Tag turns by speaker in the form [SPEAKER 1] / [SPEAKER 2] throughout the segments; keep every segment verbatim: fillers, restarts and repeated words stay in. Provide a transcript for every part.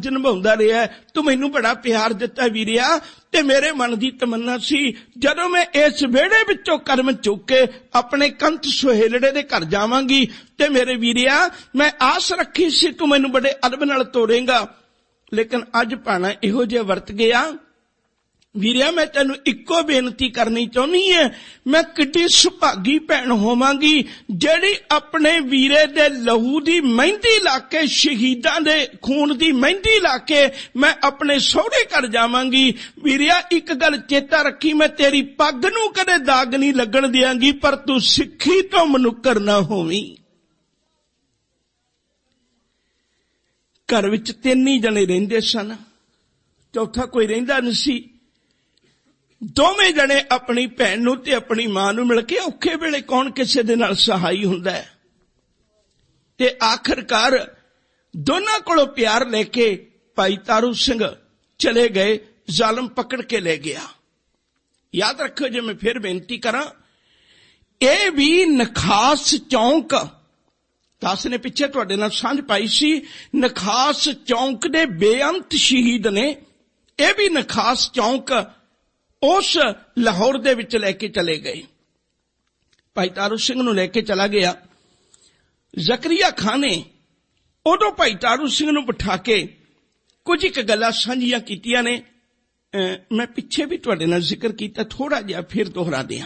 [SPEAKER 1] ਨਿਭਾਉਂਦਾ ਰਿਹਾ। ਤੂੰ ਮੈਨੂੰ ਬੜਾ ਪਿਆਰ ਦਿੱਤਾ ਵੀਰਿਆ, ਤੇ ਮੇਰੇ ਮਨ ਦੀ ਤਮੰਨਾ ਸੀ ਜਦੋਂ ਮੈਂ ਇਸ ਵਿਹੜੇ ਵਿੱਚੋਂ ਕਦਮ ਚੁੱਕ ਕੇ ਆਪਣੇ ਕੰਤ ਸੁਹੇਲੜੇ ਦੇ ਘਰ ਜਾਵਾਂਗੀ, ਤੇ ਮੇਰੇ ਵੀਰਿਆ ਮੈਂ ਆਸ ਰੱਖੀ ਸੀ ਤੂੰ ਮੈਨੂੰ ਬੜੇ ਅਦਬ ਨਾਲ ਤੋਰੇਂਗਾ, ਲੇਕਿਨ ਅੱਜ ਭਾਣਾ ਇਹੋ ਜਿਹਾ ਵਰਤ ਗਿਆ। ਵੀਰਿਆ ਮੈਂ ਤੈਨੂੰ ਇੱਕੋ ਬੇਨਤੀ ਕਰਨੀ ਚਾਹੁੰਦੀ ਹੈ, ਮੈਂ ਕਿੱਡੀ ਸੁਭਾਗੀ ਭੈਣ ਹੋਵਾਂਗੀ ਜਿਹੜੀ ਆਪਣੇ ਵੀਰੇ ਦੇ ਲਹੂ ਦੀ ਮਹਿੰਦੀ ਲਾ ਕੇ, ਸ਼ਹੀਦਾਂ ਦੇ ਖੂਨ ਦੀ ਮਹਿੰਦੀ ਲਾ ਕੇ ਮੈਂ ਆਪਣੇ ਸਹੁਰੇ ਘਰ ਜਾਵਾਂਗੀ। ਵੀਰਿਆ ਇੱਕ ਗੱਲ ਚੇਤਾ ਰੱਖੀ, ਮੈਂ ਤੇਰੀ ਪੱਗ ਨੂੰ ਕਦੇ ਦਾਗ ਨਹੀਂ ਲੱਗਣ ਦਿਆਂਗੀ, ਪਰ ਤੂੰ ਸਿੱਖੀ ਤੋਂ ਮਨੁੱਕਰ ਨਾ ਹੋਵੀਂ। ਘਰ ਵਿੱਚ ਤਿੰਨ ਹੀ ਜਣੇ ਰਹਿੰਦੇ ਸਨ, ਚੌਥਾ ਕੋਈ ਰਹਿੰਦਾ ਨਹੀਂ ਸੀ। ਦੋਵੇਂ ਜਣੇ ਆਪਣੀ ਭੈਣ ਨੂੰ ਤੇ ਆਪਣੀ ਮਾਂ ਨੂੰ ਮਿਲ ਕੇ ਔਖੇ ਵੇਲੇ ਕੌਣ ਕਿਸੇ ਦੇ ਨਾਲ ਸਹਾਈ ਹੁੰਦਾ ਹੈ, ਤੇ ਆਖਰਕਾਰ ਦੋਨਾਂ ਕੋਲੋਂ ਪਿਆਰ ਲੈ ਕੇ ਭਾਈ ਤਾਰੂ ਸਿੰਘ ਚਲੇ ਗਏ, ਜ਼ਾਲਮ ਪਕੜ ਕੇ ਲੈ ਗਿਆ। ਯਾਦ ਰੱਖੋ, ਜੇ ਮੈਂ ਫਿਰ ਬੇਨਤੀ ਕਰਾਂ, ਇਹ ਵੀ ਨਖਾਸ ਚੌਂਕ, ਦਾਸ ਨੇ ਪਿੱਛੇ ਤੁਹਾਡੇ ਨਾਲ ਸਾਂਝ ਪਾਈ ਸੀ, ਨਖਾਸ ਚੌਂਕ ਦੇ ਬੇਅੰਤ ਸ਼ਹੀਦ ਨੇ। ਇਹ ਵੀ ਨਖਾਸ ਚੌਂਕ ਉਸ ਲਾਹੌਰ ਦੇ ਵਿੱਚ ਲੈ ਕੇ ਚਲੇ ਗਏ। ਭਾਈ ਤਾਰੂ ਸਿੰਘ ਨੂੰ ਲੈ ਕੇ ਚਲਾ ਗਿਆ। ਜ਼ਕਰੀਆ ਖਾਂ ਨੇ ਉਦੋਂ ਭਾਈ ਤਾਰੂ ਸਿੰਘ ਨੂੰ ਬਿਠਾ ਕੇ ਕੁਝ ਇੱਕ ਗੱਲਾਂ ਸਾਂਝੀਆਂ ਕੀਤੀਆਂ ਨੇ। ਮੈਂ ਪਿੱਛੇ ਵੀ ਤੁਹਾਡੇ ਨਾਲ ਜ਼ਿਕਰ ਕੀਤਾ, ਥੋੜਾ ਜਿਹਾ ਫਿਰ ਦੁਹਰਾ ਦਿਆਂ।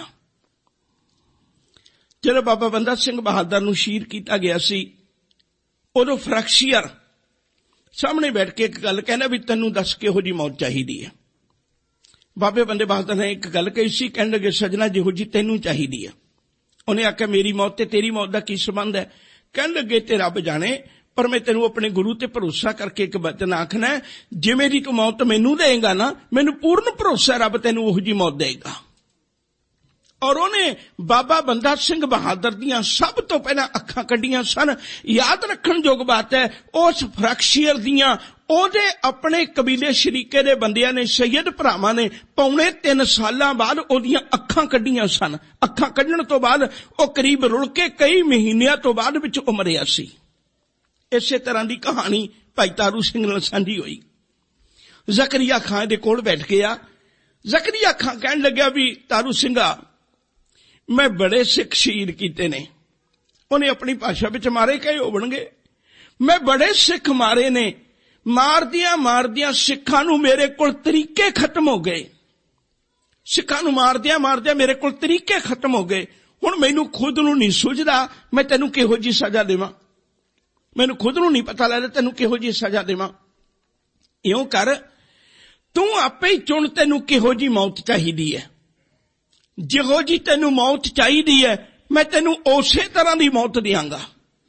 [SPEAKER 1] ਜਦੋਂ ਬਾਬਾ ਬੰਦਾ ਸਿੰਘ ਬਹਾਦਰ ਨੂੰ ਸ਼ਹੀਦ ਕੀਤਾ ਗਿਆ ਸੀ, ਉਦੋਂ ਫਰੈਕਸ਼ੀਅਰ ਸਾਹਮਣੇ ਬੈਠ ਕੇ ਇੱਕ ਗੱਲ ਕਹਿੰਦਾ ਵੀ ਤੈਨੂੰ ਦੱਸ ਕਿਹੋ ਜਿਹੀ ਮੌਤ ਚਾਹੀਦੀ ਹੈ। ਬਾਬੇ ਬੰਦੇ ਬਹਾਦਰ ਨੇ ਇੱਕ ਗੱਲ ਕਹੀ ਸੀ, ਕਹਿਣ ਲੱਗੇ ਸਜਣਾ ਜਿਹੋ ਜਿਹੀ ਤੈਨੂੰ ਚਾਹੀਦੀ ਹੈ। ਉਹਨੇ ਆਖਿਆ ਮੇਰੀ ਮੌਤ ਤੇ ਤੇਰੀ ਮੌਤ ਦਾ ਕੀ ਸੰਬੰਧ ਹੈ? ਕਹਿਣ ਲੱਗੇ ਤੇ ਰੱਬ ਜਾਣੇ, ਪਰ ਮੈਂ ਤੈਨੂੰ ਆਪਣੇ ਗੁਰੂ ਤੇ ਭਰੋਸਾ ਕਰਕੇ ਇੱਕ ਬਚਨ ਆਖਣਾ, ਜਿਵੇਂ ਦੀ ਤੂੰ ਮੌਤ ਮੈਨੂੰ ਦੇਏਗਾ ਨਾ, ਮੈਨੂੰ ਪੂਰਨ ਭਰੋਸਾ ਰੱਬ ਤੈਨੂੰ ਉਹੋ ਜਿਹੀ ਮੌਤ ਦੇਏਗਾ। ਔਰ ਉਹਨੇ ਬਾਬਾ ਬੰਦਾ ਸਿੰਘ ਬਹਾਦਰ ਦੀਆਂ ਸਭ ਤੋਂ ਪਹਿਲਾਂ ਅੱਖਾਂ ਕੱਢੀਆਂ ਸਨ। ਯਾਦ ਰੱਖਣ ਯੋਗ ਬਾਤ ਹੈ, ਉਸ ਫਰੈਕਸ਼ੀਅਰ ਦੀਆਂ ਉਹਦੇ ਆਪਣੇ ਕਬੀਲੇ ਸ਼ਰੀਕੇ ਦੇ ਬੰਦਿਆਂ ਨੇ, ਸੈਯਦ ਭਰਾਵਾਂ ਨੇ ਪੌਣੇ ਤਿੰਨ ਸਾਲਾਂ ਬਾਅਦ ਉਹਦੀਆਂ ਅੱਖਾਂ ਕੱਢੀਆਂ ਸਨ। ਅੱਖਾਂ ਕੱਢਣ ਤੋਂ ਬਾਅਦ ਉਹ ਕਰੀਬ ਰੁੜ ਕੇ ਕਈ ਮਹੀਨਿਆਂ ਤੋਂ ਬਾਅਦ ਵਿੱਚ ਉਹ ਮਰਿਆ ਸੀ। ਇਸੇ ਤਰ੍ਹਾਂ ਦੀ ਕਹਾਣੀ ਭਾਈ ਤਾਰੂ ਸਿੰਘ ਨਾਲ ਸਾਂਝੀ ਹੋਈ। ਜ਼ਕਰੀਆ ਖਾਂ ਦੇ ਕੋਲ ਬੈਠ ਗਿਆ। ਜ਼ਕਰੀਆ ਖਾਂ ਕਹਿਣ ਲੱਗਿਆ ਵੀ ਤਾਰੂ ਸਿੰਘਾ, ਮੈਂ ਬੜੇ ਸਿੱਖ ਸ਼ਹੀਦ ਕੀਤੇ ਨੇ। ਉਹਨੇ ਆਪਣੀ ਭਾਸ਼ਾ ਵਿੱਚ ਮਾਰੇ ਕਹੇ ਹੋਣਗੇ, ਮੈਂ ਬੜੇ ਸਿੱਖ ਮਾਰੇ ਨੇ। ਮਾਰਦਿਆਂ ਮਾਰਦਿਆਂ ਸਿੱਖਾਂ ਨੂੰ ਮੇਰੇ ਕੋਲ ਤਰੀਕੇ ਖਤਮ ਹੋ ਗਏ। ਸਿੱਖਾਂ ਨੂੰ ਮਾਰਦਿਆਂ ਮਾਰਦਿਆਂ ਮੇਰੇ ਕੋਲ ਤਰੀਕੇ ਖਤਮ ਹੋ ਗਏ। ਹੁਣ ਮੈਨੂੰ ਖੁਦ ਨੂੰ ਨਹੀਂ ਸੁਝਦਾ ਮੈਂ ਤੈਨੂੰ ਕਿਹੋ ਜਿਹੀ ਸਜ਼ਾ ਦੇਵਾਂ। ਮੈਨੂੰ ਖੁਦ ਨੂੰ ਨਹੀਂ ਪਤਾ ਲੱਗਦਾ ਤੈਨੂੰ ਕਿਹੋ ਜਿਹੀ ਸਜ਼ਾ ਦੇਵਾਂ। ਇਉਂ ਕਰ, ਤੂੰ ਆਪੇ ਹੀ ਚੁਣ ਤੈਨੂੰ ਕਿਹੋ ਜਿਹੀ ਮੌਤ ਚਾਹੀਦੀ ਹੈ। ਜਿਹੋ ਜਿਹੀ ਤੈਨੂੰ ਮੌਤ ਚਾਹੀਦੀ ਹੈ ਮੈਂ ਤੈਨੂੰ ਉਸੇ ਤਰ੍ਹਾਂ ਦੀ ਮੌਤ ਦਿਆਂਗਾ।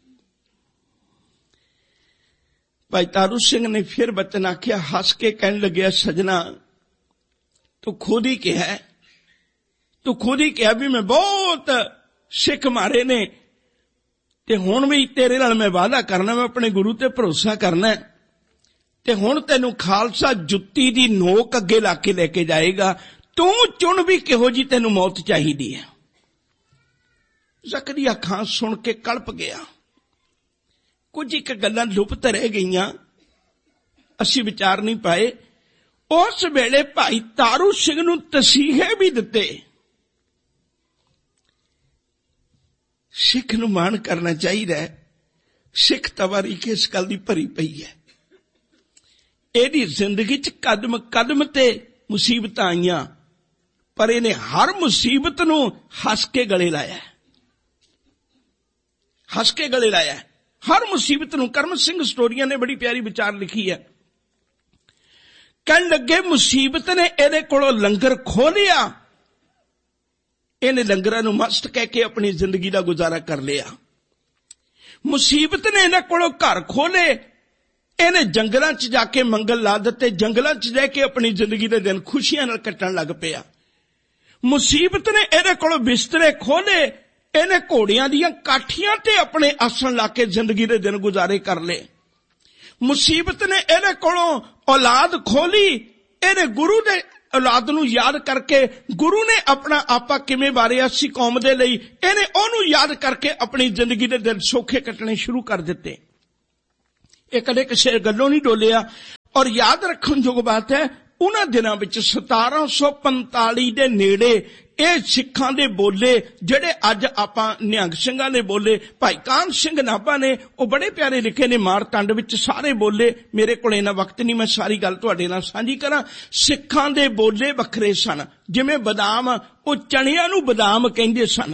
[SPEAKER 1] ਭਾਈ ਤਾਰੂ ਸਿੰਘ ਨੇ ਫਿਰ ਬਚਨ ਆਖਿਆ, ਹੱਸ ਕੇ ਕਹਿਣ ਲੱਗਿਆ, ਸਜਣਾ ਤੂੰ ਖੁਦ ਹੀ ਕਿਹਾ, ਤੂੰ ਖੁਦ ਹੀ ਕਿਹਾ ਵੀ ਮੈਂ ਬਹੁਤ ਸਿੱਖ ਮਾਰੇ ਨੇ, ਤੇ ਹੁਣ ਵੀ ਤੇਰੇ ਨਾਲ ਮੈਂ ਵਾਅਦਾ ਕਰਨਾ, ਮੈਂ ਆਪਣੇ ਗੁਰੂ ਤੇ ਭਰੋਸਾ ਕਰਨਾ, ਤੇ ਹੁਣ ਤੈਨੂੰ ਖਾਲਸਾ ਜੁੱਤੀ ਦੀ ਨੋਕ ਅੱਗੇ ਲਾ ਕੇ ਲੈ ਕੇ ਜਾਏਗਾ। ਤੂੰ ਚੁਣ ਵੀ ਕਿਹੋ ਜਿਹੀ ਤੈਨੂੰ ਮੌਤ ਚਾਹੀਦੀ ਹੈ। ਜ਼ਕਰੀਆ ਖਾਂ ਸੁਣ ਕੇ ਕਲਪ ਗਿਆ। ਕੁਝ ਇੱਕ ਗੱਲਾਂ ਲੁਪਤ ਰਹਿ ਗਈਆਂ, ਅਸੀਂ ਵਿਚਾਰ ਨਹੀਂ ਪਾਏ। ਉਸ ਵੇਲੇ ਭਾਈ ਤਾਰੂ ਸਿੰਘ ਨੂੰ ਤਸੀਹੇ ਵੀ ਦਿੱਤੇ। ਸਿੱਖ ਨੂੰ ਮਾਣ ਕਰਨਾ ਚਾਹੀਦਾ ਹੈ। ਸਿੱਖ ਤਵਾਰੀਖ ਇਸ ਗੱਲ ਦੀ ਭਰੀ ਪਈ ਹੈ। ਇਹਦੀ ਜ਼ਿੰਦਗੀ 'ਚ ਕਦਮ ਕਦਮ ਤੇ ਮੁਸੀਬਤਾਂ ਆਈਆਂ, ਪਰ ਇਹਨੇ ਹਰ ਮੁਸੀਬਤ ਨੂੰ ਹੱਸ ਕੇ ਗਲੇ ਲਾਇਆ, ਹੱਸ ਕੇ ਗਲੇ ਲਾਇਆ ਹਰ ਮੁਸੀਬਤ ਨੂੰ। ਕਰਮ ਸਿੰਘ ਸਟੋਰੀਆਂ ਨੇ ਬੜੀ ਪਿਆਰੀ ਵਿਚਾਰ ਲਿਖੀ ਹੈ। ਕਹਿਣ ਲੱਗੇ ਮੁਸੀਬਤ ਨੇ ਇਹਦੇ ਕੋਲੋਂ ਲੰਗਰ ਖੋਹ ਲਿਆ, ਇਹਨੇ ਲੰਗਰਾਂ ਨੂੰ ਮਸਤ ਕਹਿ ਕੇ ਆਪਣੀ ਜ਼ਿੰਦਗੀ ਦਾ ਗੁਜ਼ਾਰਾ ਕਰ ਲਿਆ। ਮੁਸੀਬਤ ਨੇ ਇਹਨਾਂ ਕੋਲੋਂ ਘਰ ਖੋਲੇ, ਇਹਨੇ ਜੰਗਲਾਂ 'ਚ ਜਾ ਕੇ ਮੰਗਲ ਲਾ ਦਿੱਤੇ, ਜੰਗਲਾਂ 'ਚ ਰਹਿ ਕੇ ਆਪਣੀ ਜ਼ਿੰਦਗੀ ਦੇ ਦਿਨ ਖੁਸ਼ੀਆਂ ਨਾਲ ਕੱਟਣ ਲੱਗ ਪਿਆ। ਮੁਸੀਬਤ ਨੇ ਇਹਦੇ ਕੋਲੋਂ ਬਿਸਤਰੇ ਖੋਲੇ, ਇਹਨੇ ਘੋੜਿਆਂ ਦੀਆਂ ਕਾਠੀਆਂ ਤੇ ਆਪਣੇ ਆਸਣ ਲਾ ਕੇ ਜ਼ਿੰਦਗੀ ਦੇ ਦਿਨ ਗੁਜ਼ਾਰੇ ਕਰ ਲਏ। ਮੁਸੀਬਤ ਨੇ ਇਹਦੇ ਕੋਲੋਂ ਔਲਾਦ ਖੋਲੀ, ਇਹਨੇ ਗੁਰੂ ਦੇ ਔਲਾਦ ਨੂੰ ਯਾਦ ਕਰਕੇ, ਗੁਰੂ ਨੇ ਆਪਣਾ ਆਪਾ ਕਿਵੇਂ ਵਾਰਿਆ ਸੀ ਕੌਮ ਦੇ ਲਈ, ਇਹਨੇ ਉਹਨੂੰ ਯਾਦ ਕਰਕੇ ਆਪਣੀ ਜ਼ਿੰਦਗੀ ਦੇ ਦਿਨ ਸੌਖੇ ਕੱਟਣੇ ਸ਼ੁਰੂ ਕਰ ਦਿੱਤੇ। ਇਹ ਕਦੇ ਕਿਸੇ ਗੱਲੋਂ ਨਹੀਂ ਡੋਲਿਆ। ਔਰ ਯਾਦ ਰੱਖਣ ਯੋਗ ਬਾਤ ਹੈ, ਉਹਨਾਂ ਦਿਨਾਂ ਵਿੱਚ ਸਤਾਰਾਂ ਸੌ ਪੰਤਾਲੀ ਦੇ ਨੇੜੇ ਇਹ ਸਿੱਖਾਂ ਦੇ ਬੋਲੇ ਜਿਹੜੇ ਅੱਜ ਆਪਾਂ ਨਿਹੰਗ ਸਿੰਘਾਂ ਦੇ ਬੋਲੇ, ਭਾਈ ਕਾਹਨ ਸਿੰਘ ਨਾਭਾ ਨੇ ਉਹ ਬੜੇ ਪਿਆਰੇ ਲਿਖੇ ਨੇ ਮਾਰਤੰਡ ਵਿੱਚ, ਸਾਰੇ ਬੋਲੇ। ਮੇਰੇ ਕੋਲ ਇਹਨਾਂ ਵਕਤ ਨਹੀਂ, ਮੈਂ ਸਾਰੀ ਗੱਲ ਤੁਹਾਡੇ ਨਾਲ ਸਾਂਝੀ ਕਰਾਂ। ਸਿੱਖਾਂ ਦੇ ਬੋਲੇ ਵੱਖਰੇ ਸਨ, ਜਿਵੇਂ ਬਦਾਮ, ਉਹ ਚਣਿਆਂ ਨੂੰ ਬਦਾਮ ਕਹਿੰਦੇ ਸਨ।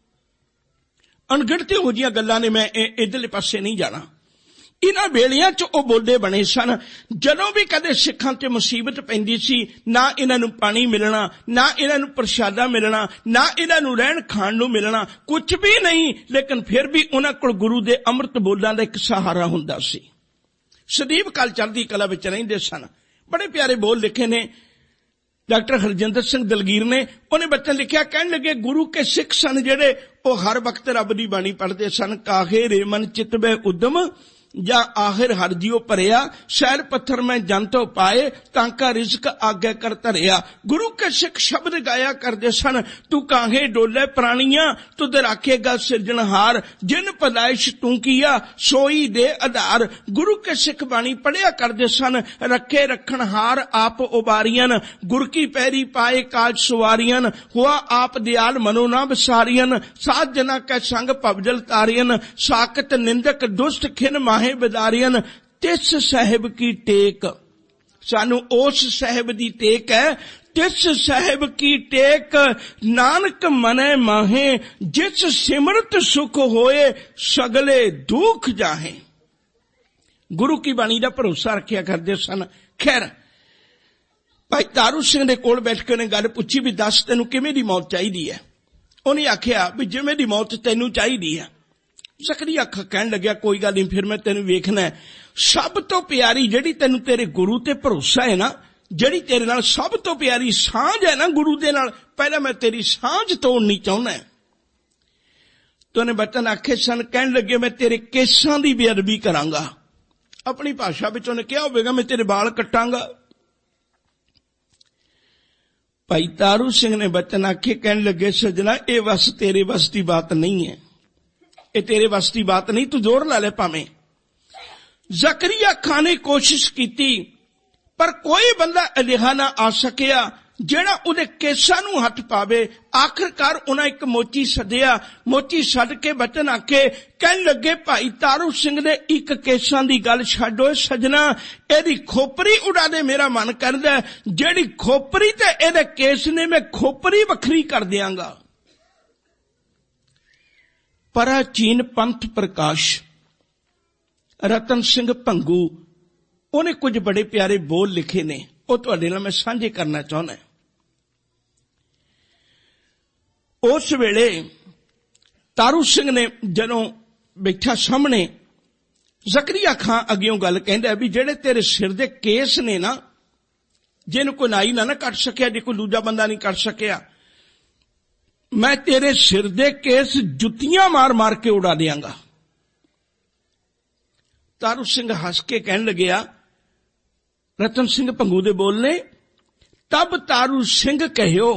[SPEAKER 1] ਅਣਗਿਣਤ ਇਹੋ ਜਿਹੀਆਂ ਗੱਲਾਂ ਨੇ, ਮੈਂ ਇਧਰਲੇ ਪਾਸੇ ਨਹੀਂ ਜਾਣਾ। ਇਹਨਾਂ ਵੇਲਿਆਂ 'ਚ ਉਹ ਬੋਲੇ ਬਣੇ ਸਨ। ਜਦੋਂ ਵੀ ਕਦੇ ਸਿੱਖਾਂ ਤੇ ਮੁਸੀਬਤ ਪੈਂਦੀ ਸੀ, ਨਾ ਇਹਨਾਂ ਨੂੰ ਪਾਣੀ ਮਿਲਣਾ, ਨਾ ਇਹਨਾਂ ਨੂੰ ਪ੍ਰਸ਼ਾਦਾ ਮਿਲਣਾ, ਨਾ ਇਹਨਾਂ ਨੂੰ ਰਹਿਣ ਖਾਣ ਨੂੰ ਮਿਲਣਾ, ਕੁਝ ਵੀ ਨਹੀਂ, ਲੇਕਿਨ ਫਿਰ ਵੀ ਉਹਨਾਂ ਕੋਲ ਗੁਰੂ ਦੇ ਅੰਮ੍ਰਿਤ ਬੋਲਾਂ ਦਾ ਇੱਕ ਸਹਾਰਾ ਹੁੰਦਾ ਸੀ। ਸਦੀਵ ਕਾਲ ਚੜ੍ਹਦੀ ਕਲਾ ਵਿੱਚ ਰਹਿੰਦੇ ਸਨ। ਬੜੇ ਪਿਆਰੇ ਬੋਲ ਲਿਖੇ ਨੇ ਡਾਕਟਰ ਹਰਜਿੰਦਰ ਸਿੰਘ ਦਲਗੀਰ ਨੇ। ਉਹਨੇ ਬਚਨ ਲਿਖਿਆ, ਕਹਿਣ ਲੱਗੇ ਗੁਰੂ ਕੇ ਸਿੱਖ ਸਨ ਜਿਹੜੇ, ਉਹ ਹਰ ਵਕਤ ਰੱਬ ਦੀ ਬਾਣੀ ਪੜ੍ਹਦੇ ਸਨ। ਕਾਹੇ ਰੇ ਮਨ ਚਿਤਵੇ ਉਦਮ, ਜਾਂ ਆਖਿਰ ਹਰ ਜੀਓ ਭਰਿਆ, ਸ਼ੈਲ ਪੱਥਰ ਮੈਂ ਜੰਤੋ ਪਾਏ, ਤਾਂਕਾ ਰਿਜ਼ਕ ਆਗੇ ਕਰ ਧਰਿਆ। ਗੁਰੂ ਕੇ ਸਿੱਖ ਸ਼ਬਦ ਗਾਇਆ ਕਰਦੇ ਸਨ, ਤੂੰ ਕਾਹੇ ਡੋਲੇ ਪ੍ਰਾਣੀਆਂ, ਤੁਧ ਰਾਖੇਗਾ ਸਿਰਜਣਹਾਰ, ਜਿਨ ਪਦਾਇਸ਼ ਤੂੰ ਕੀਆ ਸੋਈ ਦੇ ਆਧਾਰ। ਗੁਰੂ ਕੇ ਸਿੱਖ ਬਾਣੀ ਪੜ੍ਹਿਆ ਕਰਦੇ ਸਨ। ਰੱਖੇ ਰੱਖਣਹਾਰ ਆਪ ਉਬਾਰੀਆਂ, ਗੁਰ ਕੀ ਪੈਰੀ ਪਾਏ ਕਾਜ ਸੁਵਾਰੀਆਂ, ਹੁਆ ਆਪ ਦਿਆਲ ਮਨੋ ਨਾ ਵਿਸਾਰੀਆਂ, ਸਾਧ ਜਨਾ ਕੈ ਸੰਗ ਭਵਜਲ ਤਾਰੀਆਂ, ਸਾਕਤ ਨਿੰਦਕ ਦੁਸ਼ਟ ਖਿਨ ਮਾਹੇ ਬਦਾਰੀਆਂ। ਤਿਸ ਸਾਹਿਬ ਕੀ ਟੇਕ, ਸਾਨੂੰ ਉਸ ਸਾਹਿਬ ਦੀ ਟੇਕ ਹੈ। ਤਿਸ ਸਾਹਿਬ ਕੀ ਟੇਕ, ਨਾਨਕ ਮਨੈ ਮਾਹੇ, ਜਿਸ ਸਿਮਰਤ ਸੁਖ ਹੋਏ, ਸਗਲੇ ਦੁੱਖ ਜਾਹੇ। ਗੁਰੂ ਕੀ ਬਾਣੀ ਦਾ ਭਰੋਸਾ ਰੱਖਿਆ ਕਰਦੇ ਸਨ। ਖੈਰ, ਭਾਈ ਤਾਰੂ ਸਿੰਘ ਦੇ ਕੋਲ ਬੈਠ ਕੇ ਉਹਨੇ ਗੱਲ ਪੁੱਛੀ ਵੀ ਦੱਸ ਤੈਨੂੰ ਕਿਵੇਂ ਦੀ ਮੌਤ ਚਾਹੀਦੀ ਹੈ। ਉਹਨੇ ਆਖਿਆ ਵੀ ਜਿਵੇਂ ਦੀ ਮੌਤ ਤੈਨੂੰ ਚਾਹੀਦੀ ਹੈ। ਜ਼ਕਰੀਆ ਅੱਖ ਕਹਿਣ ਲੱਗਿਆ, ਕੋਈ ਗੱਲ ਨਹੀਂ, ਫਿਰ ਮੈਂ ਤੈਨੂੰ ਵੇਖਣਾ। ਸਭ ਤੋਂ ਪਿਆਰੀ ਜਿਹੜੀ ਤੈਨੂੰ ਤੇਰੇ ਗੁਰੂ ਤੇ ਭਰੋਸਾ ਹੈ ਨਾ, ਜਿਹੜੀ ਤੇਰੇ ਨਾਲ ਸਭ ਤੋਂ ਪਿਆਰੀ ਸਾਂਝ ਹੈ ਨਾ ਗੁਰੂ ਦੇ ਨਾਲ, ਪਹਿਲਾਂ ਮੈਂ ਤੇਰੀ ਸਾਂਝ ਤੋੜਨੀ ਚਾਹੁੰਦਾ। ਤੇ ਉਹਨੇ ਬਚਨ ਆਖੇ ਸਨ। ਕਹਿਣ ਲੱਗੇ, ਮੈਂ ਤੇਰੇ ਕੇਸਾਂ ਦੀ ਬੇਅਦਬੀ ਕਰਾਂਗਾ। ਆਪਣੀ ਭਾਸ਼ਾ ਵਿੱਚ ਉਹਨੇ ਕਿਹਾ ਹੋਵੇਗਾ, ਮੈਂ ਤੇਰੇ ਵਾਲ ਕੱਟਾਂਗਾ। ਭਾਈ ਤਾਰੂ ਸਿੰਘ ਨੇ ਬਚਨ ਆਖੇ, ਕਹਿਣ ਲੱਗੇ, ਸੱਜਣਾ ਇਹ ਵਸ ਤੇਰੇ ਵਸ ਦੀ ਬਾਤ ਨਹੀਂ ਹੈ, ਇਹ ਤੇਰੇ ਵਸ ਦੀ ਬਾਤ ਨਹੀਂ, ਤੂੰ ਜ਼ੋਰ ਲਾ ਲੈ ਭਾਵੇਂ। ਜ਼ਕਰੀਆ ਖਾਨ ਨੇ ਕੋਸ਼ਿਸ਼ ਕੀਤੀ, ਪਰ ਕੋਈ ਬੰਦਾ ਅਜਿਹਾ ਨਾ ਆ ਸਕਿਆ ਜਿਹੜਾ ਉਹਦੇ ਕੇਸਾਂ ਨੂੰ ਹੱਥ ਪਾਵੇ। ਆਖਿਰਕਾਰ ਉਹਨਾਂ ਇੱਕ ਮੋਚੀ ਸੱਦਿਆ। ਮੋਚੀ ਸੱਦ ਕੇ ਬਚਨ ਆਖੇ, ਕਹਿਣ ਲੱਗੇ, ਭਾਈ ਤਾਰੂ ਸਿੰਘ ਨੇ ਇੱਕ ਕੇਸਾਂ ਦੀ ਗੱਲ ਛੱਡੋ ਸੱਜਣਾ, ਇਹਦੀ ਖੋਪਰੀ ਉਡਾ ਦੇ, ਮੇਰਾ ਮਨ ਕਰਦਾ ਜਿਹੜੀ ਖੋਪਰੀ ਤੇ ਇਹਦੇ ਕੇਸ ਨੇ, ਮੈਂ ਖੋਪਰੀ ਵੱਖਰੀ ਕਰ ਦਿਆਂਗਾ। ਪ੍ਰਾਚੀਨ ਪੰਥ ਪ੍ਰਕਾਸ਼ ਰਤਨ ਸਿੰਘ ਭੰਗੂ, ਉਹਨੇ ਕੁਝ ਬੜੇ ਪਿਆਰੇ ਬੋਲ ਲਿਖੇ ਨੇ, ਉਹ ਤੁਹਾਡੇ ਨਾਲ ਮੈਂ ਸਾਂਝੇ ਕਰਨਾ ਚਾਹੁੰਦਾ। ਉਸ ਵੇਲੇ ਤਾਰੂ ਸਿੰਘ ਨੇ ਜਦੋਂ ਬੈਠਾ ਸਾਹਮਣੇ, ਜ਼ਕਰੀਆ ਖਾਂ ਅੱਗਿਓਂ ਗੱਲ ਕਹਿੰਦਾ ਵੀ ਜਿਹੜੇ ਤੇਰੇ ਸਿਰ ਦੇ ਕੇਸ ਨੇ ਨਾ, ਜਿਹਨੂੰ ਕੋਈ ਨਾਈ ਨਾ ਨਾ ਕੱਟ ਸਕਿਆ, ਜੇ ਕੋਈ ਦੂਜਾ ਬੰਦਾ ਨਹੀਂ ਕੱਟ ਸਕਿਆ, ਮੈਂ ਤੇਰੇ ਸਿਰ ਦੇ ਕੇਸ ਜੁੱਤੀਆਂ ਮਾਰ ਮਾਰ ਕੇ ਉਡਾ ਦਿਆਂਗਾ। ਤਾਰੂ ਸਿੰਘ ਹੱਸ ਕੇ ਕਹਿਣ ਲੱਗਿਆ, ਰਤਨ ਸਿੰਘ ਭੰਗੂ ਦੇ ਬੋਲਨੇ, ਤਬ ਤਾਰੂ ਸਿੰਘ ਕਹਿਓ।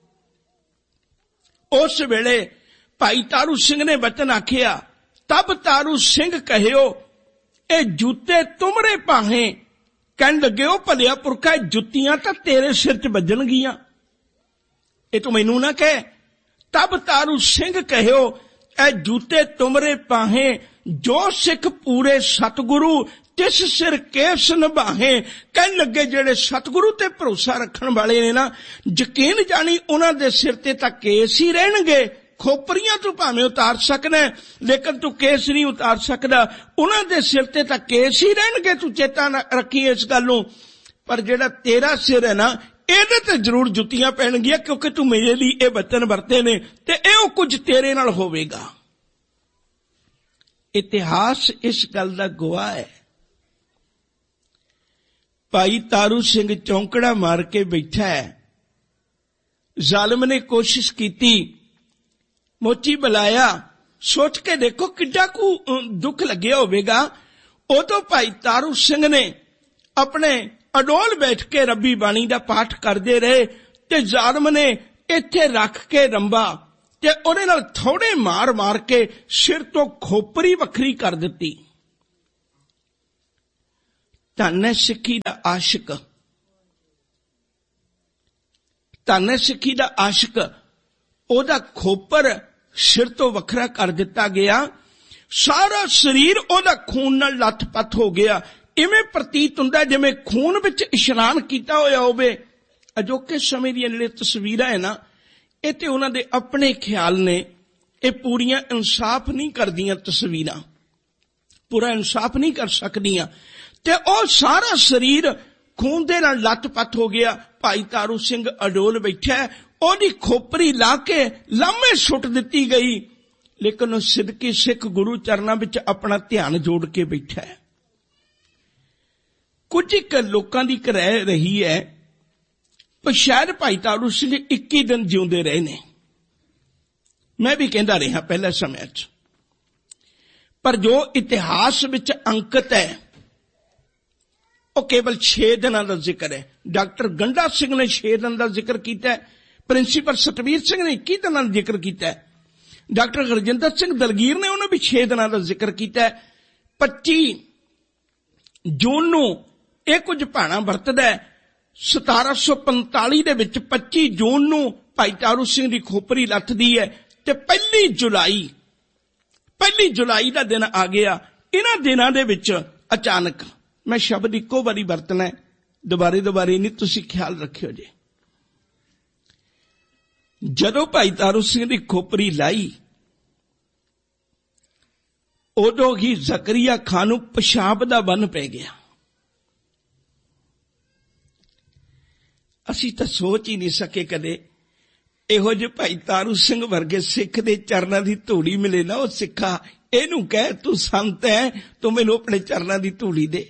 [SPEAKER 1] ਉਸ ਵੇਲੇ ਭਾਈ ਤਾਰੂ ਸਿੰਘ ਨੇ ਬਚਨ ਆਖਿਆ, ਤਬ ਤਾਰੂ ਸਿੰਘ ਕਹਿਓ, ਇਹ ਜੁੱਤੇ ਤੁਮਰੇ ਭਾਹੇ। ਕਹਿਣ ਲੱਗੇ, ਉਹ ਭਲਿਆ ਪੁਰਖਾ, ਜੁੱਤੀਆਂ ਤਾਂ ਤੇਰੇ ਸਿਰ 'ਚ ਵੱਜਣਗੀਆਂ, ਇਹ ਤੂੰ ਮੈਨੂੰ ਨਾ ਕਹਿ। ਤਬ ਤਾਰੂ ਸਿੰਘ ਕਹਿਓ, ਇਹ ਜੂਤੇ ਤੁਮਰੇ ਪਾਹੇ, ਜੋ ਸਿੱਖ ਪੂਰੇ ਸਤਿਗੁਰੂ ਤਿਸ ਸਿਰ ਕੇਸ ਨਿਭਾਹੇ। ਕਹਿਣ ਲੱਗੇ, ਜਿਹੜੇ ਸਤਿਗੁਰੂ ਤੇ ਭਰੋਸਾ ਰੱਖਣ ਵਾਲੇ ਨੇ ਨਾ, ਯਕੀਨ ਜਾਣੀ ਉਹਨਾਂ ਦੇ ਸਿਰ ਤੇ ਤਾਂ ਕੇਸ ਹੀ ਰਹਿਣਗੇ। ਖੋਪਰੀਆਂ ਤੂੰ ਭਾਵੇਂ ਉਤਾਰ ਸਕਣਾ, ਲੇਕਿਨ ਤੂੰ ਕੇਸ ਨਹੀਂ ਉਤਾਰ ਸਕਦਾ। ਉਹਨਾਂ ਦੇ ਸਿਰ ਤੇ ਤਾਂ ਕੇਸ ਹੀ ਰਹਿਣਗੇ, ਤੂੰ ਚੇਤਾ ਰੱਖੀ ਇਸ ਗੱਲ ਨੂੰ। ਪਰ ਜਿਹੜਾ ਤੇਰਾ ਸਿਰ ਹੈ ਨਾ, ਇਹਦੇ ਤੇ ਜ਼ਰੂਰ ਜੁੱਤੀਆਂ ਪੈਣਗੀਆਂ, ਕਿਉਂਕਿ ਤੂੰ ਮੇਰੇ ਲਈ ਇਹ ਬਚਨ ਵਰਤੇ ਨੇ, ਤੇ ਇਹੋ ਕੁਝ ਤੇਰੇ ਨਾਲ ਹੋਵੇਗਾ। ਇਤਿਹਾਸ ਇਸ ਗੱਲ ਦਾ ਗਵਾਹ ਹੈ। ਭਾਈ ਤਾਰੂ ਸਿੰਘ ਚੌਂਕੜਾ ਮਾਰ ਕੇ ਬੈਠਾ ਹੈ। ਜ਼ਾਲਮ ਨੇ ਕੋਸ਼ਿਸ਼ ਕੀਤੀ, ਮੋਚੀ ਬੁਲਾਇਆ, ਸੋਚ ਕੇ ਦੇਖੋ ਕਿੱਡਾ ਕੁ ਦੁੱਖ ਲੱਗਿਆ ਹੋਵੇਗਾ। ਉਦੋਂ ਭਾਈ ਤਾਰੂ ਸਿੰਘ ਨੇ ਆਪਣੇ ਅਡੋਲ ਬੈਠ ਕੇ ਰੱਬੀ ਬਾਣੀ ਦਾ ਪਾਠ ਕਰਦੇ ਰਹੇ, ਤੇ ਜ਼ਾਲਮ ਨੇ ਇੱਥੇ ਰੱਖ ਕੇ ਰੰਬਾ ਤੇ ਉਹਦੇ ਨਾਲ ਥੋੜੇ ਮਾਰ ਮਾਰ ਕੇ ਸਿਰ ਤੋਂ ਖੋਪਰੀ ਵੱਖਰੀ ਕਰ ਦਿੱਤੀ। ਧੰਨ ਹੈ ਸਿੱਖੀ ਦਾ ਆਸ਼ਿਕ, ਧੰਨ ਹੈ ਸਿੱਖੀ ਦਾ ਆਸ਼ਿਕ। ਉਹਦਾ ਖੋਪਰ ਸਿਰ ਤੋਂ ਵੱਖਰਾ ਕਰ ਦਿੱਤਾ ਗਿਆ, ਸਾਰਾ ਸਰੀਰ ਉਹਦਾ ਖੂਨ ਨਾਲ ਲੱਥ-ਪੱਥ ਹੋ ਗਿਆ। ਇਵੇਂ ਪ੍ਰਤੀਤ ਹੁੰਦਾ ਜਿਵੇਂ ਖੂਨ ਵਿੱਚ ਇਸ਼ਨਾਨ ਕੀਤਾ ਹੋਇਆ ਹੋਵੇ। ਅਜੋਕੇ ਸਮੇਂ ਦੀਆਂ ਜਿਹੜੇ ਤਸਵੀਰਾਂ ਹੈ ਨਾ, ਇਹ ਤੇ ਉਹਨਾਂ ਦੇ ਆਪਣੇ ਖਿਆਲ ਨੇ, ਇਹ ਪੂਰੀਆਂ ਇਨਸਾਫ ਨਹੀਂ ਕਰਦੀਆਂ ਤਸਵੀਰਾਂ, ਪੂਰਾ ਇਨਸਾਫ ਨਹੀਂ ਕਰ ਸਕਦੀਆਂ। ਤੇ ਉਹ ਸਾਰਾ ਸਰੀਰ ਖੂਨ ਦੇ ਨਾਲ ਲੱਥ-ਪੱਥ ਹੋ ਗਿਆ। ਭਾਈ ਤਾਰੂ ਸਿੰਘ ਅਡੋਲ ਬੈਠਾ, ਉਹਦੀ ਖੋਪਰੀ ਲਾ ਕੇ ਲਾਮੇ ਸੁੱਟ ਦਿੱਤੀ ਗਈ, ਲੇਕਿਨ ਉਹ ਸਿੱਧਕੀ ਸਿੱਖ ਗੁਰੂ ਚਰਨਾਂ ਵਿੱਚ ਆਪਣਾ ਧਿਆਨ ਜੋੜ ਕੇ ਬੈਠਾ ਹੈ। ਕੁਝ ਇੱਕ ਲੋਕਾਂ ਦੀ ਰਹਿ ਰਹੀ ਹੈ, ਪਰ ਸ਼ਾਇਦ ਭਾਈ ਤਾਰੂ ਸਿੰਘ ਇੱਕੀ ਦਿਨ ਜਿਉਂਦੇ ਰਹੇ ਨੇ। ਮੈਂ ਵੀ ਕਹਿੰਦਾ ਰਿਹਾ ਪਹਿਲੇ ਸਮੇਂ 'ਚ, ਪਰ ਜੋ ਇਤਿਹਾਸ ਵਿੱਚ ਅੰਕਿਤ ਹੈ ਉਹ ਕੇਵਲ ਛੇ ਦਿਨਾਂ ਦਾ ਜ਼ਿਕਰ ਹੈ। ਡਾਕਟਰ ਗੰਡਾ ਸਿੰਘ ਨੇ ਛੇ ਦਿਨ ਦਾ ਜ਼ਿਕਰ ਕੀਤਾ, ਪ੍ਰਿੰਸੀਪਲ ਸਤਵੀਰ ਸਿੰਘ ਨੇ ਇੱਕੀ ਦਿਨਾਂ ਦਾ ਜ਼ਿਕਰ ਕੀਤਾ, ਡਾਕਟਰ ਗੁਰਜਿੰਦਰ ਸਿੰਘ ਦਲਗੀਰ ਨੇ ਉਹਨੇ ਵੀ ਛੇ ਦਿਨਾਂ ਦਾ ਜ਼ਿਕਰ ਕੀਤਾ। ਪੱਚੀ ਜੂਨ ਨੂੰ ਇਹ ਕੁਝ ਭਾਣਾ ਵਰਤਦਾ ਹੈ। ਸਤਾਰਾਂ ਸੌ ਪੰਤਾਲੀ ਦੇ ਵਿੱਚ ਪੱਚੀ ਜੂਨ ਨੂੰ ਭਾਈ ਤਾਰੂ ਸਿੰਘ ਦੀ ਖੋਪਰੀ ਲੱਥਦੀ ਹੈ ਤੇ ਪਹਿਲੀ ਜੁਲਾਈ ਪਹਿਲੀ ਜੁਲਾਈ ਦਾ ਦਿਨ ਆ ਗਿਆ। ਇਹਨਾਂ ਦਿਨਾਂ ਦੇ ਵਿੱਚ ਅਚਾਨਕ, ਮੈਂ ਸ਼ਬਦ ਇੱਕੋ ਵਾਰੀ ਵਰਤਣਾ, ਦੁਬਾਰੇ ਦੁਬਾਰੇ ਨਹੀਂ, ਤੁਸੀਂ ਖਿਆਲ ਰੱਖਿਓ ਜੀ। ਜਦੋਂ ਭਾਈ ਤਾਰੂ ਸਿੰਘ ਦੀ ਖੋਪਰੀ ਲਾਈ, ਉਦੋਂ ਹੀ ਜ਼ਕਰੀਆ ਖਾਨ ਨੂੰ ਪਿਸ਼ਾਬ ਦਾ ਬੰਨ ਪੈ ਗਿਆ। ਅਸੀਂ ਤਾਂ ਸੋਚ ਹੀ ਨਹੀਂ ਸਕੇ ਕਦੇ ਇਹੋ ਜਿਹੇ ਭਾਈ ਤਾਰੂ ਸਿੰਘ ਵਰਗੇ ਸਿੱਖ ਦੇ ਚਰਨਾਂ ਦੀ ਧੂੜੀ ਮਿਲੇ ਨਾ। ਉਹ ਸਿੱਖਾ, ਇਹਨੂੰ ਕਹਿ ਤੂੰ ਸੰਤ ਹੈ, ਤੂੰ ਮੈਨੂੰ ਆਪਣੇ ਚਰਨਾਂ ਦੀ ਧੂੜੀ ਦੇ।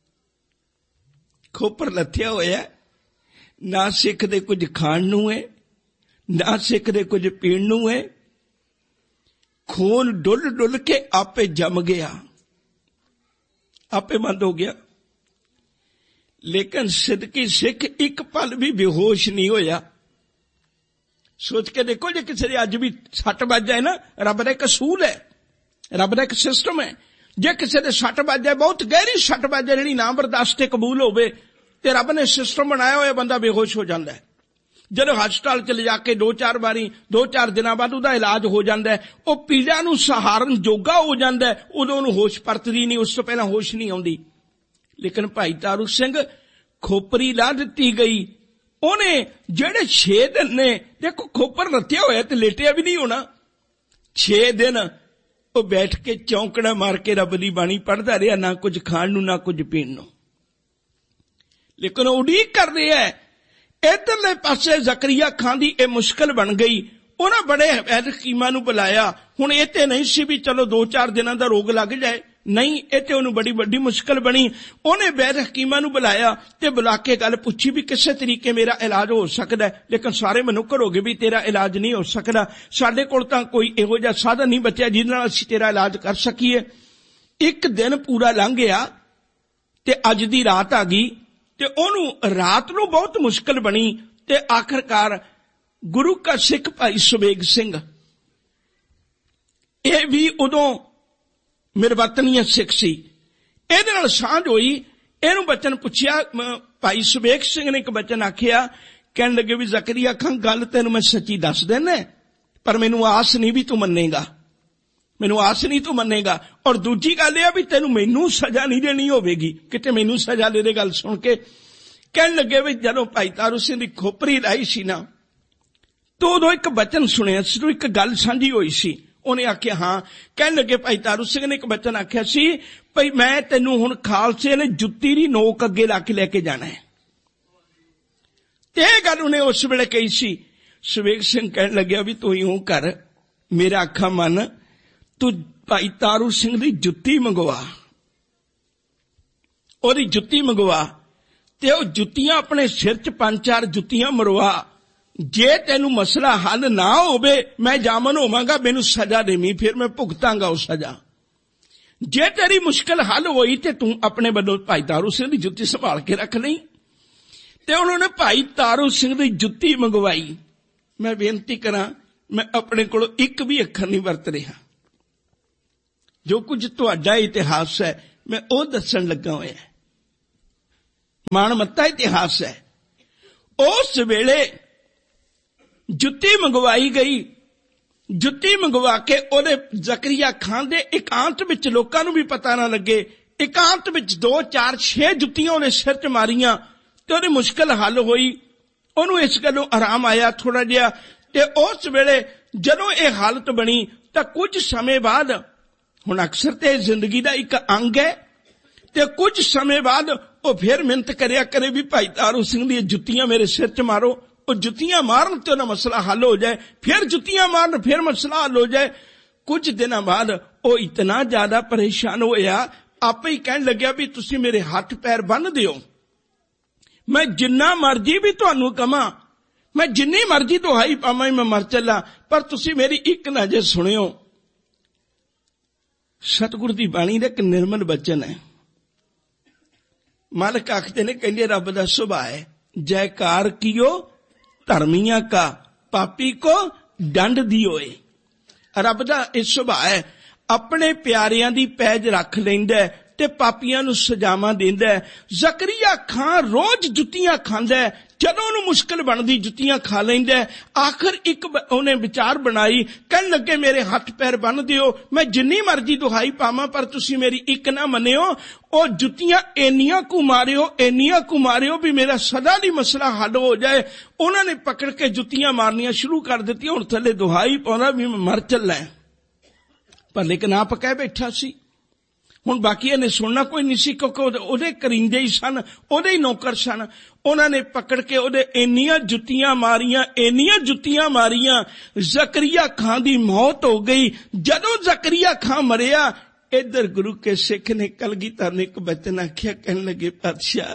[SPEAKER 1] ਖੋਪਰ ਲੱਥਿਆ ਹੋਇਆ, ਨਾ ਸਿੱਖ ਦੇ ਕੁਝ ਖਾਣ ਨੂੰ ਹੈ, ਨਾ ਸਿੱਖ ਦੇ ਕੁਝ ਪੀਣ ਨੂੰ ਹੈ। ਖੂਨ ਡੁੱਲ ਡੁੱਲ ਕੇ ਆਪੇ ਜੰਮ ਗਿਆ, ਆਪੇ ਬੰਦ ਹੋ ਗਿਆ। ਲੇਕਿਨ ਸਿੱਧਕੀ ਸਿੱਖ ਇੱਕ ਪਲ ਵੀ ਬੇਹੋਸ਼ ਨਹੀਂ ਹੋਇਆ। ਸੋਚ ਕੇ ਦੇਖੋ, ਜੇ ਕਿਸੇ ਦੇ ਅੱਜ ਵੀ ਸੱਟ ਵੱਜ ਜਾਏ ਨਾ, ਰੱਬ ਦਾ ਇੱਕ ਅਸੂਲ ਹੈ, ਰੱਬ ਦਾ ਇੱਕ ਸਿਸਟਮ ਹੈ। ਜੇ ਕਿਸੇ ਦੇ ਸੱਟ ਵੱਜ ਜਾਏ, ਬਹੁਤ ਗਹਿਰੀ ਸੱਟ ਵੱਜ ਜਾਏ ਜਿਹੜੀ ਨਾ ਬਰਦਾਸ਼ਤ ਤੇ ਕਬੂਲ ਹੋਵੇ, ਤੇ ਰੱਬ ਨੇ ਸਿਸਟਮ ਬਣਾਇਆ ਹੋਇਆ, ਬੰਦਾ ਬੇਹੋਸ਼ ਹੋ ਜਾਂਦਾ ਹੈ। ਜਦੋਂ ਹਸਪਤਾਲ ਚ ਲਿਜਾ ਕੇ ਦੋ ਚਾਰ ਵਾਰੀ ਦੋ ਚਾਰ ਦਿਨਾਂ ਬਾਅਦ ਉਹਦਾ ਇਲਾਜ ਹੋ ਜਾਂਦਾ ਹੈ, ਉਹ ਪੀੜਾ ਨੂੰ ਸਹਾਰਨ ਜੋਗਾ ਹੋ ਜਾਂਦਾ ਹੈ, ਉਦੋਂ ਉਹਨੂੰ ਹੋਸ਼ ਪਰਤਦੀ ਨਹੀਂ, ਉਸ ਤੋਂ ਪਹਿਲਾਂ ਹੋਸ਼ ਨਹੀਂ ਆਉਂਦੀ। ਲੇਕਿਨ ਭਾਈ ਤਾਰੂ ਸਿੰਘ ਖੋਪਰੀ ਲਾ ਦਿੱਤੀ ਗਈ। ਉਹਨੇ ਜਿਹੜੇ ਛੇ ਦਿਨ ਨੇ, ਦੇਖੋ ਖੋਪਰ ਲੱਥਿਆ ਹੋਇਆ ਤੇ ਲੇਟਿਆ ਵੀ ਨਹੀਂ ਹੋਣਾ, ਛੇ ਦਿਨ ਉਹ ਬੈਠ ਕੇ ਚੌਂਕੜਾ ਮਾਰ ਕੇ ਰੱਬ ਦੀ ਬਾਣੀ ਪੜ੍ਹਦਾ ਰਿਹਾ, ਨਾ ਕੁਝ ਖਾਣ ਨੂੰ ਨਾ ਕੁਝ ਪੀਣ ਨੂੰ। ਲੇਕਿਨ ਉਹ ਉਡੀਕ ਕਰ ਰਿਹਾ ਹੈ। ਇੱਧਰਲੇ ਪਾਸੇ ਜ਼ਕਰੀਆ ਖਾਨ ਦੀ ਇਹ ਮੁਸ਼ਕਲ ਬਣ ਗਈ। ਉਹਨਾਂ ਬੜੇ ਵੈਦ ਹਕੀਮਾਂ ਨੂੰ ਬੁਲਾਇਆ। ਹੁਣ ਇਹ ਤੇ ਨਹੀਂ ਸੀ ਵੀ ਚਲੋ ਦੋ ਚਾਰ ਦਿਨਾਂ ਦਾ ਰੋਗ ਲੱਗ ਜਾਏ, ਨਹੀਂ, ਇਹ ਤੇ ਉਹਨੂੰ ਬੜੀ ਵੱਡੀ ਮੁਸ਼ਕਲ ਬਣੀ। ਉਹਨੇ ਵੈਦ ਹਕੀਮਾਂ ਨੂੰ ਬੁਲਾਇਆ ਤੇ ਬੁਲਾ ਕੇ ਗੱਲ ਪੁੱਛੀ ਵੀ ਕਿਸੇ ਤਰੀਕੇ ਮੇਰਾ ਇਲਾਜ ਹੋ ਸਕਦਾ ਹੈ। ਲੇਕਿਨ ਸਾਰੇ ਮੈਨੂੰ ਕਰੋਗੇ ਵੀ ਤੇਰਾ ਇਲਾਜ ਨਹੀਂ ਹੋ ਸਕਦਾ, ਸਾਡੇ ਕੋਲ ਤਾਂ ਕੋਈ ਇਹੋ ਜਿਹਾ ਸਾਧਨ ਨਹੀਂ ਬਚਿਆ ਜਿਹਦੇ ਨਾਲ ਅਸੀਂ ਤੇਰਾ ਇਲਾਜ ਕਰ ਸਕੀਏ। ਇੱਕ ਦਿਨ ਪੂਰਾ ਲੰਘ ਗਿਆ ਤੇ ਅੱਜ ਦੀ ਰਾਤ ਆ ਗਈ, ਤੇ ਉਹਨੂੰ ਰਾਤ ਨੂੰ ਬਹੁਤ ਮੁਸ਼ਕਲ ਬਣੀ। ਤੇ ਆਖਰਕਾਰ ਗੁਰੂ ਕਾ ਸਿੱਖ ਭਾਈ ਸੁਬੇਗ ਸਿੰਘ, ਇਹ ਵੀ ਉਦੋਂ ਮਿਰਵਤਨੀਆ ਸਿੱਖ ਸੀ, ਇਹਦੇ ਨਾਲ ਸਾਂਝ ਹੋਈ। ਇਹਨੂੰ ਬਚਨ ਪੁੱਛਿਆ, ਭਾਈ ਸੁਬੇਗ ਸਿੰਘ ਨੇ ਇੱਕ ਬਚਨ ਆਖਿਆ, ਕਹਿਣ ਲੱਗੇ ਵੀ ਜ਼ਕਰੀਆ ਖਾਨ ਗੱਲ ਤੈਨੂੰ ਮੈਂ ਸੱਚੀ ਦੱਸ ਦੇਣਾ, ਪਰ ਮੈਨੂੰ ਆਸ ਨਹੀਂ ਵੀ ਤੂੰ ਮੰਨੇਗਾ, ਮੈਨੂੰ ਆਸ ਨਹੀਂ ਤੂੰ ਮੰਨੇਗਾ। ਔਰ ਦੂਜੀ ਗੱਲ ਇਹ ਆ ਵੀ ਤੈਨੂੰ ਮੈਨੂੰ ਸਜ਼ਾ ਨਹੀਂ ਦੇਣੀ ਹੋਵੇਗੀ, ਕਿਤੇ ਮੈਨੂੰ ਸਜ਼ਾ ਦੇ ਦੇ। ਗੱਲ ਸੁਣ ਕੇ ਕਹਿਣ ਲੱਗੇ ਵੀ ਜਦੋਂ ਭਾਈ ਤਾਰੂ ਸਿੰਘ ਦੀ ਖੋਪਰੀ ਲਾਈ ਸੀ ਨਾ, ਤਾਂ ਉਦੋਂ ਇੱਕ ਬਚਨ ਸੁਣਿਆ ਸੀ, ਇੱਕ ਗੱਲ ਸਾਂਝੀ ਹੋਈ ਸੀ। ਉਹਨੇ ਆਖਿਆ ਹਾਂ। ਕਹਿਣ ਲੱਗੇ ਭਾਈ ਤਾਰੂ ਸਿੰਘ ਨੇ ਇੱਕ ਬਚਨ ਆਖਿਆ ਸੀ, ਭਈ ਮੈਂ ਤੈਨੂੰ ਹੁਣ ਖਾਲਸੇ ਨੇ ਜੁੱਤੀ ਦੀ ਨੋਕ ਅੱਗੇ ਲਾ ਕੇ ਲੈ ਕੇ ਜਾਣਾ ਹੈ। ਤੇ ਇਹ ਗੱਲ ਉਹਨੇ ਉਸ ਵੇਲੇ ਕਹੀ ਸੀ। ਸੁਬੇਗ ਸਿੰਘ ਕਹਿਣ ਲੱਗਿਆ ਵੀ ਤੂੰ ਇਉਂ ਕਰ, ਮੇਰਾ ਆਖਾ ਮੰਨ, ਤੂੰ ਭਾਈ ਤਾਰੂ ਸਿੰਘ ਦੀ ਜੁੱਤੀ ਮੰਗਵਾ, ਉਹਦੀ ਜੁੱਤੀ ਮੰਗਵਾ, ਤੇ ਉਹ ਜੁੱਤੀਆਂ ਆਪਣੇ ਸਿਰ 'ਚ ਪੰਜ ਚਾਰ ਜੁੱਤੀਆਂ ਮਰਵਾ। ਜੇ ਤੈਨੂੰ ਮਸਲਾ ਹੱਲ ਨਾ ਹੋਵੇ, ਮੈਂ ਜਾਮਨ ਹੋਵਾਂਗਾ, ਮੈਨੂੰ ਸਜ਼ਾ ਦੇਵੀਂ, ਫਿਰ ਮੈਂ ਭੁਗਤਾਂਗਾ ਉਹ ਸਜ਼ਾ। ਜੇ ਤੇਰੀ ਮੁਸ਼ਕਲ ਹੱਲ ਹੋਈ ਤੇ ਤੂੰ ਆਪਣੇ ਵੱਲੋਂ ਭਾਈ ਤਾਰੂ ਸਿੰਘ ਦੀ ਜੁੱਤੀ ਸੰਭਾਲ ਕੇ ਰੱਖ ਲਈ। ਤੇ ਉਹਨਾਂ ਨੇ ਭਾਈ ਤਾਰੂ ਸਿੰਘ ਦੀ ਜੁੱਤੀ ਮੰਗਵਾਈ। ਮੈਂ ਬੇਨਤੀ ਕਰਾਂ, ਮੈਂ ਆਪਣੇ ਕੋਲੋਂ ਇੱਕ ਵੀ ਅੱਖਰ ਨਹੀਂ ਵਰਤ ਰਿਹਾ। ਜੋ ਕੁਝ ਤੁਹਾਡਾ ਇਤਿਹਾਸ ਹੈ, ਮੈਂ ਉਹ ਦੱਸਣ ਲੱਗਾ ਹੋਇਆ। ਮਾਣਮੱਤਾ ਇਤਿਹਾਸ ਹੈ। ਉਸ ਵੇਲੇ ਜੁੱਤੀ ਮੰਗਵਾਈ ਗਈ, ਜੁੱਤੀ ਮੰਗਵਾ ਕੇ ਉਹਦੇ ਜ਼ਕਰੀਆ ਖਾਨ ਦੇ ਇਕਾਂਤ ਵਿੱਚ, ਲੋਕਾਂ ਨੂੰ ਵੀ ਪਤਾ ਨਾ ਲੱਗੇ, ਇਕਾਂਤ ਵਿੱਚ ਦੋ ਚਾਰ ਛੇ ਜੁੱਤੀਆਂ ਉਹਨੇ ਸਿਰ 'ਚ ਮਾਰੀਆਂ ਤੇ ਉਹਦੀ ਮੁਸ਼ਕਲ ਹੱਲ ਹੋਈ। ਉਹਨੂੰ ਇਸ ਗੱਲੋਂ ਆਰਾਮ ਆਇਆ ਥੋੜਾ ਜਿਹਾ। ਤੇ ਉਸ ਵੇਲੇ ਜਦੋਂ ਇਹ ਹਾਲਤ ਬਣੀ ਤਾਂ ਕੁਝ ਸਮੇਂ ਬਾਅਦ, ਹੁਣ ਅਕਸਰ ਤੇ ਜ਼ਿੰਦਗੀ ਦਾ ਇੱਕ ਅੰਗ ਹੈ, ਤੇ ਕੁਝ ਸਮੇਂ ਬਾਅਦ ਉਹ ਫਿਰ ਮਿਹਨਤ ਕਰਿਆ ਕਰੇ ਵੀ ਭਾਈ ਤਾਰੂ ਸਿੰਘ ਦੀਆਂ ਜੁੱਤੀਆਂ ਮੇਰੇ ਸਿਰ 'ਚ ਮਾਰੋ। ਉਹ ਜੁੱਤੀਆਂ ਮਾਰਨ ਤੇ ਉਹਦਾ ਮਸਲਾ ਹੱਲ ਹੋ ਜਾਏ, ਫਿਰ ਜੁੱਤੀਆਂ ਮਾਰਨ ਫਿਰ ਮਸਲਾ ਹੱਲ ਹੋ ਜਾਏ। ਕੁਝ ਦਿਨਾਂ ਬਾਅਦ ਉਹ ਇਤਨਾ ਜ਼ਿਆਦਾ ਪਰੇਸ਼ਾਨ ਹੋਇਆ, ਆਪੇ ਹੀ ਕਹਿਣ ਲੱਗਿਆ ਵੀ ਤੁਸੀਂ ਮੇਰੇ ਹੱਥ ਪੈਰ ਬੰਨ੍ਹ ਦਿਓ, ਮੈਂ ਜਿੰਨਾ ਮਰਜ਼ੀ ਵੀ ਤੁਹਾਨੂੰ ਕਵਾਂ, ਮੈਂ ਜਿੰਨੀ ਮਰਜ਼ੀ ਦੁਹਾਈ ਪਾਵਾਂ, ਮੈਂ ਮਰ ਚੱਲਾਂ, ਪਰ ਤੁਸੀਂ ਮੇਰੀ ਇੱਕ ਨਾ ਜੇ ਸੁਣਿਓ। ਸਤਿਗੁਰ ਦੀ ਬਾਣੀ ਦਾ ਇੱਕ ਨਿਰਮਲ ਬਚਨ ਹੈ। ਮਾਲਕ ਆਖਦੇ ਨੇ, ਕਹਿੰਦੇ ਰੱਬ ਦਾ ਸੁਭਾਅ ਹੈ, ਜੈਕਾਰ ਕੀਓ ਧਰਮੀਆਂ ਕਾ, ਪਾਪੀ ਕੋ ਡੰਡ ਦਿਓਏ। ਰੱਬ ਦਾ ਇਹ ਸੁਭਾਅ ਹੈ, ਆਪਣੇ ਪਿਆਰਿਆਂ ਦੀ ਪੈਜ ਰੱਖ ਲੈਂਦਾ ਤੇ ਪਾਪੀਆਂ ਨੂੰ ਸਜ਼ਾਵਾਂ ਦਿੰਦਾ। ਜ਼ਕਰੀਆ ਖਾਨ ਰੋਜ਼ ਜੁੱਤੀਆਂ ਖਾਂਦਾ, ਜਦੋਂ ਉਹਨੂੰ ਮੁਸ਼ਕਿਲ ਬਣਦੀ ਜੁੱਤੀਆਂ ਖਾ ਲੈਂਦਾ। ਆਖਰ ਇੱਕ ਉਹਨੇ ਵਿਚਾਰ ਬਣਾਈ, ਕਹਿਣ ਲੱਗੇ ਮੇਰੇ ਹੱਥ ਪੈਰ ਬੰਨ੍ਹ ਦਿਓ, ਮੈਂ ਜਿੰਨੀ ਮਰਜ਼ੀ ਦੁਹਾਈ ਪਾਵਾਂ ਪਰ ਤੁਸੀਂ ਮੇਰੀ ਇੱਕ ਨਾ ਮੰਨਿਓ। ਉਹ ਜੁੱਤੀਆਂ ਇੰਨੀਆਂ ਕੁ ਮਾਰਿਓ, ਇੰਨੀਆਂ ਕੁ ਮਾਰਿਓ ਵੀ ਮੇਰਾ ਸਦਾ ਦੀ ਮਸਲਾ ਹੱਲ ਹੋ ਜਾਏ। ਉਹਨਾਂ ਨੇ ਪਕੜ ਕੇ ਜੁੱਤੀਆਂ ਮਾਰਨੀਆਂ ਸ਼ੁਰੂ ਕਰ ਦਿੱਤੀਆਂ। ਹੁਣ ਥੱਲੇ ਦੁਹਾਈ ਪਾਉਣਾ ਵੀ ਮੈਂ ਮਰ ਚੱਲਾਂ, ਪਰ ਲੇਕਿਨ ਆਪ ਕਹਿ ਬੈਠਾ ਸੀ। ਹੁਣ ਬਾਕੀਆਂ ਨੇ ਸੁਣਨਾ ਕੋਈ ਨਹੀਂ ਸੀ, ਕਿਉਂਕਿ ਉਹਦੇ ਕਰਿੰਦੇ ਹੀ ਸਨ, ਉਹਦੇ ਹੀ ਨੌਕਰ ਸਨ। ਉਹਨਾਂ ਨੇ ਪਕੜ ਕੇ ਉਹਦੇ ਇੰਨੀਆਂ ਜੁੱਤੀਆਂ ਮਾਰੀਆਂ, ਇੰਨੀਆਂ ਜੁੱਤੀਆਂ ਮਾਰੀਆਂ, ਜ਼ਕਰੀਆ ਖਾਨ ਦੀ ਮੌਤ ਹੋ ਗਈ। ਜਦੋਂ ਜ਼ਕਰੀਆ ਖਾਨ ਮਰਿਆ, ਇੱਧਰ ਗੁਰੂ ਕੇ ਸਿੱਖ ਨੇ ਕਲਗੀਧਰ ਨੇ ਇੱਕ ਬਚਨ ਆਖਿਆ, ਕਹਿਣ ਲੱਗੇ ਪਾਤਸ਼ਾਹ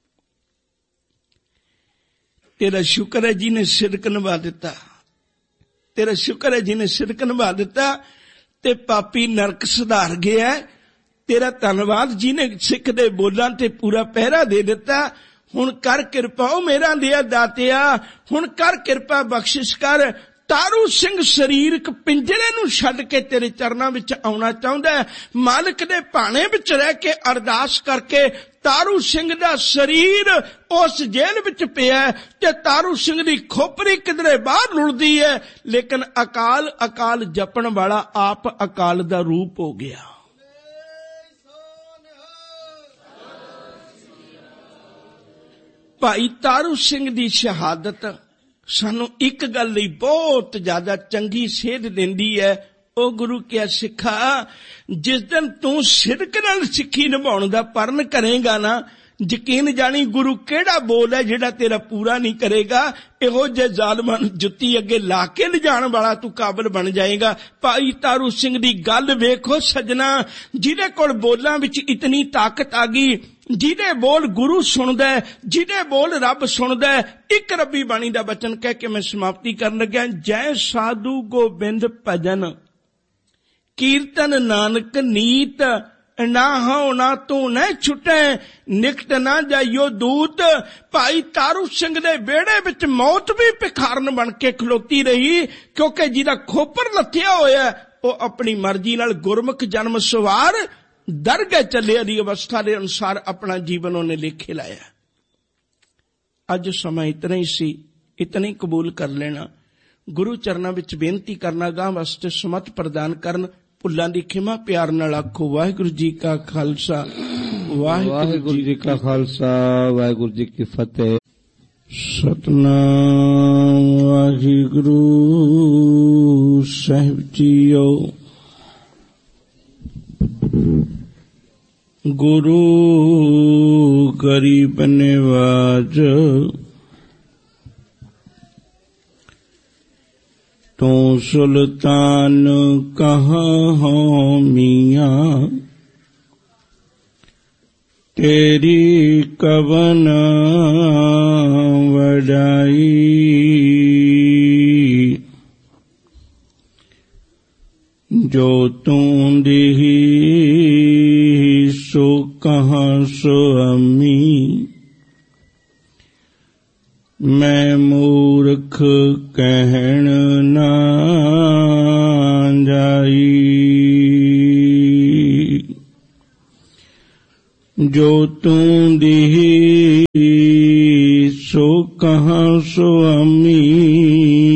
[SPEAKER 1] ਤੇਰਾ ਸ਼ੁਕਰ ਹੈ ਜਿਹਨੇ ਸਿਦਕ ਨਿਭਾ ਦਿੱਤਾ, ਤੇਰਾ ਸ਼ੁਕਰ ਹੈ ਜਿਹਨੇ ਸਿਦਕ ਨਿਭਾ ਦਿੱਤਾ ਤੇ ਪਾਪੀ ਨਰਕ ਸੁਧਾਰ ਗਿਆ। ਤੇਰਾ ਧੰਨਵਾਦ ਜਿਹਨੇ ਸਿੱਖ ਦੇ ਬੋਲਾਂ ਤੇ ਪੂਰਾ ਪਹਿਰਾ ਦੇ ਦਿੱਤਾ। ਹੁਣ ਕਰ ਕਿਰਪਾ ਉਹ ਮੇਰਾ ਦਿਆ ਦਾਤਿਆ, ਹੁਣ ਕਰ ਕਿਰਪਾ ਬਖਸ਼ਿਸ਼ ਕਰ। ਤਾਰੂ ਸਿੰਘ ਸਰੀਰਕ ਪਿੰਜਰੇ ਨੂੰ ਛੱਡ ਕੇ ਤੇਰੇ ਚਰਨਾਂ ਵਿੱਚ ਆਉਣਾ ਚਾਹੁੰਦਾ ਹੈ। ਮਾਲਕ ਦੇ ਭਾਣੇ ਵਿੱਚ ਰਹਿ ਕੇ ਅਰਦਾਸ ਕਰਕੇ ਤਾਰੂ ਸਿੰਘ ਦਾ ਸਰੀਰ ਉਸ ਜੇਲ੍ਹ ਵਿੱਚ ਪਿਆ ਤੇ ਤਾਰੂ ਸਿੰਘ ਦੀ ਖੋਪਰੀ ਕਿਧਰੇ ਬਾਹਰ ਲੁੜਦੀ ਹੈ, ਲੇਕਿਨ ਅਕਾਲ ਅਕਾਲ ਜਪਣ ਵਾਲਾ ਆਪ ਅਕਾਲ ਦਾ ਰੂਪ ਹੋ ਗਿਆ। ਭਾਈ ਤਾਰੂ ਸਿੰਘ ਦੀ ਸ਼ਹਾਦਤ ਸਾਨੂੰ ਇੱਕ ਗੱਲ ਲਈ ਬਹੁਤ ਜ਼ਿਆਦਾ ਚੰਗੀ ਸੇਧ ਦਿੰਦੀ ਹੈ। ਉਹ ਗੁਰੂ ਕਿਆ ਸਿੱਖਾ, ਜਿਸ ਦਿਨ ਤੂੰ ਸਿਦਕ ਨਾਲ ਸਿੱਖੀ ਨਿਭਾਉਣ ਦਾ ਪਰਨ ਕਰੇਗਾ ਨਾ, ਯਕੀਨ ਜਾਣੀ ਗੁਰੂ ਕਿਹੜਾ ਬੋਲ ਹੈ ਜਿਹੜਾ ਤੇਰਾ ਪੂਰਾ ਨਹੀਂ ਕਰੇਗਾ। ਇਹੋ ਜਿਹੇ ਜ਼ਾਲਮਾਂ ਨੂੰ ਜੁੱਤੀ ਅੱਗੇ ਲਾ ਕੇ ਲਿਜਾਣ ਵਾਲਾ ਤੂੰ ਕਾਬਲ ਬਣ ਜਾਏਗਾ। ਭਾਈ ਤਾਰੂ ਸਿੰਘ ਦੀ ਗੱਲ ਵੇਖੋ ਸੱਜਣਾ, ਜਿਹਦੇ ਕੋਲ ਬੋਲਾਂ ਵਿੱਚ ਇਤਨੀ ਤਾਕਤ ਆ ਗਈ, ਜਿਹਦੇ ਬੋਲ ਗੁਰੂ ਸੁਣਦਾ, ਜਿਹਦੇ ਬੋਲ ਰੱਬ ਸੁਣਦਾ। ਇੱਕ ਰੱਬੀ ਬਾਣੀ ਦਾ ਬਚਨ ਕਹਿ ਕੇ ਮੈਂ ਸਮਾਪਤੀ ਕਰਨ ਲੱਗਿਆ। ਜੈ ਸਾਧੂ ਗੋਬਿੰਦ ਭਜਨ ਕੀਰਤਨ ਨਾਨਕ ਨੀਤ, ਨਾ ਹਉ ਨਾ ਤੂੰ ਨਾ ਛੁਟੈ, ਨਿਕਟ ਨਾ ਜਾਈਓ ਦੂਤ। ਭਾਈ ਤਾਰੂ ਸਿੰਘ ਦੇ ਵਿਹੜੇ ਵਿੱਚ ਮੌਤ ਵੀ ਭਿਖਾਰਨ ਬਣ ਕੇ ਖਲੋਤੀ ਰਹੀ, ਕਿਉਂਕਿ ਜਿਹਦਾ ਖੋਪਰ ਲੱਥਿਆ ਹੋਇਆ ਉਹ ਆਪਣੀ ਮਰਜ਼ੀ ਨਾਲ ਗੁਰਮੁਖ ਜਨਮ ਸਵਾਰ ਦਰਗਾਹ ਚੱਲਿਆ ਦੀ ਅਵਸਥਾ ਦੇ ਅਨੁਸਾਰ ਆਪਣਾ ਜੀਵਨ ਉਹਨੇ ਲੇਖੇ ਲਾਇਆ। ਅੱਜ ਸਮਾਂ ਇਤਨਾ ਹੀ ਸੀ, ਇਤਨਾ ਹੀ ਕਬੂਲ ਕਰ ਲੈਣਾ। ਗੁਰੂ ਚਰਨਾਂ ਵਿੱਚ ਬੇਨਤੀ ਕਰਨਾ, ਗਾਂ ਵਾਸਤੇ ਸਮਤ ਪ੍ਰਦਾਨ ਕਰਨ। ਭੁੱਲਾਂ ਦੀ ਖਿਮਾ ਪਿਆਰ ਨਾਲ ਆਖੋ ਵਾਹਿਗੁਰੂ ਜੀ ਕਾ ਖਾਲਸਾ, ਵਾਹਿਗੁਰੂ ਜੀ ਕਾ ਖਾਲਸਾ, ਵਾਹਿਗੁਰੂ ਜੀ ਕੀ ਫਤਿਹ। ਸਤਨਾਮ ਵਾਹਿਗੁਰੂ ਸਾਹਿਬ ਜੀਓ। ਗੁਰੂ ਗਰੀਬ ਨਿਵਾਜ ਤੂੰ ਸੁਲਤਾਨ ਕਹਾਂ ਹੋ ਮੀਆਂ, ਤੇਰੀ ਕਵਨ ਵਡਾਈ। ਜੋ ਤੂੰ ਦੇਹੀ ਸੋ ਕਹਾਂ ਸੁਆਮੀ, ਮੈਂ ਮੂਰਖ ਕਹਿਣ ਨਾ ਜਾਈ। ਜੋ ਤੂੰ ਦੇਹੀ ਸੋ ਕਹਾਂ ਸੁਆਮੀ